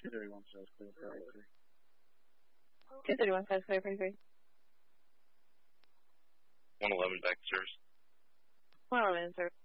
231 says clear for 83. 231 says clear for 83. 111 back to service. 111 service.